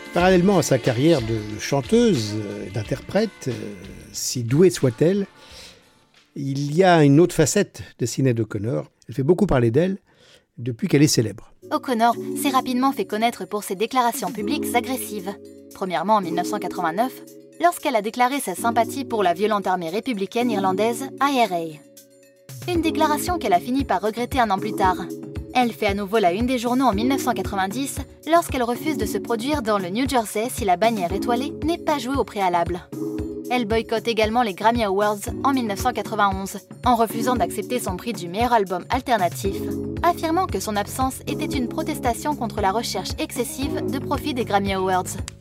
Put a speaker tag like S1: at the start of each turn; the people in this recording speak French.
S1: Parallèlement à sa carrière de chanteuse et d'interprète, si douée soit-elle, il y a une autre facette de Sinéad O'Connor. Elle fait beaucoup parler d'elle depuis qu'elle est célèbre.
S2: O'Connor s'est rapidement fait connaître pour ses déclarations publiques agressives. Premièrement en 1989, lorsqu'elle a déclaré sa sympathie pour la violente armée républicaine irlandaise IRA. Une déclaration qu'elle a fini par regretter un an plus tard. Elle fait à nouveau la une des journaux en 1990 lorsqu'elle refuse de se produire dans le New Jersey si la bannière étoilée n'est pas jouée au préalable. Elle boycotte également les Grammy Awards en 1991 en refusant d'accepter son prix du meilleur album alternatif, affirmant que son absence était une protestation contre la recherche excessive de profit des Grammy Awards.